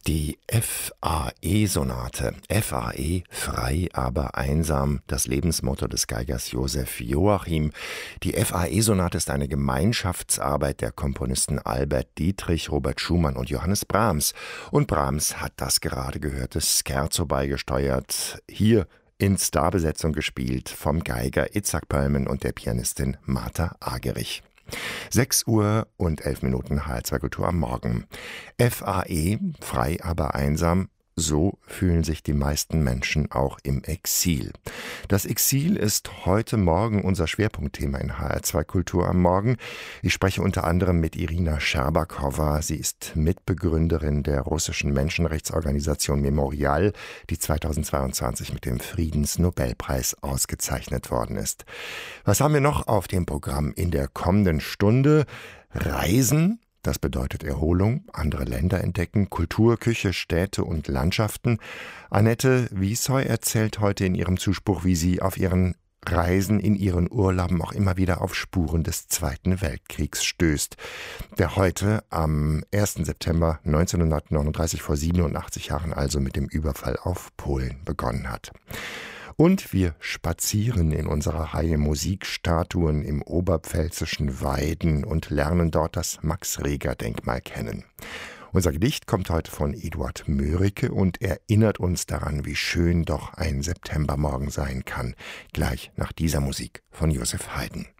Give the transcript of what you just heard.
Die FAE-Sonate. FAE, frei, aber einsam, das Lebensmotto des Geigers Josef Joachim. Die FAE-Sonate ist eine Gemeinschaftsarbeit der Komponisten Albert Dietrich, Robert Schumann und Johannes Brahms. Und Brahms hat das gerade gehörte Scherzo beigesteuert, hier in Starbesetzung gespielt vom Geiger Itzhak Perlman und der Pianistin Martha Argerich. 6:11 HR2 Kultur am Morgen. FAE, frei aber einsam, so fühlen sich die meisten Menschen auch im Exil. Das Exil ist heute Morgen unser Schwerpunktthema in HR2 Kultur am Morgen. Ich spreche unter anderem mit Irina Scherbakowa. Sie ist Mitbegründerin der russischen Menschenrechtsorganisation Memorial, die 2022 mit dem Friedensnobelpreis ausgezeichnet worden ist. Was haben wir noch auf dem Programm in der kommenden Stunde? Reisen. Das bedeutet Erholung, andere Länder entdecken, Kultur, Küche, Städte und Landschaften. Annette Wiesheu erzählt heute in ihrem Zuspruch, wie sie auf ihren Reisen, in ihren Urlauben auch immer wieder auf Spuren des Zweiten Weltkriegs stößt, der heute am 1. September 1939 vor 87 Jahren also mit dem Überfall auf Polen begonnen hat. Und wir spazieren in unserer Reihe Musikstatuen im oberpfälzischen Weiden und lernen dort das Max-Reger-Denkmal kennen. Unser Gedicht kommt heute von Eduard Mörike und erinnert uns daran, wie schön doch ein Septembermorgen sein kann, gleich nach dieser Musik von Joseph Haydn.